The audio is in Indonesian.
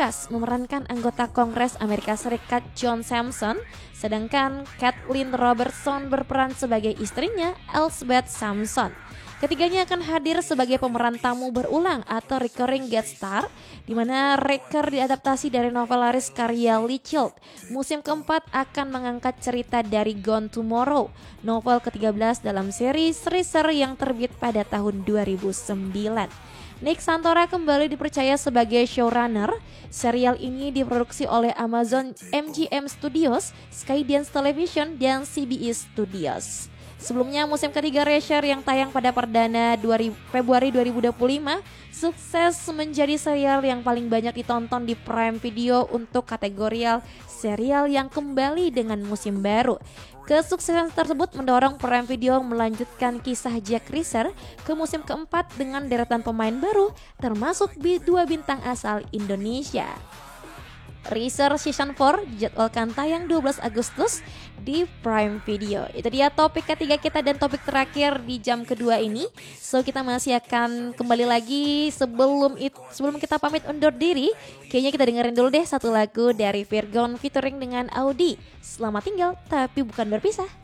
Lucas memerankan anggota Kongres Amerika Serikat John Sampson, sedangkan Kathleen Robertson berperan sebagai istrinya Elizabeth Sampson. Ketiganya akan hadir sebagai pemeran tamu berulang atau recurring guest star, di mana Riker diadaptasi dari novel laris karya Lee Child. Musim keempat akan mengangkat cerita dari Gone Tomorrow, novel ke-13 dalam series Reacher yang terbit pada tahun 2009. Nick Santora kembali dipercaya sebagai showrunner. Serial ini diproduksi oleh Amazon MGM Studios, Skydance Television, dan CBS Studios. Sebelumnya musim ketiga Reacher yang tayang pada perdana Februari 2025 sukses menjadi serial yang paling banyak ditonton di Prime Video untuk kategori serial yang kembali dengan musim baru. Kesuksesan tersebut mendorong Prime Video melanjutkan kisah Jack Reacher ke musim keempat dengan deretan pemain baru termasuk dua bintang asal Indonesia. Reacher Season 4 dijadwalkan tayang 12 Agustus di Prime Video. Itu dia topik ketiga kita dan topik terakhir di jam kedua ini. So kita masih akan kembali lagi sebelum kita pamit undur diri. Kayaknya kita dengerin dulu deh satu lagu dari Virgon featuring dengan Audi. Selamat tinggal tapi bukan berpisah.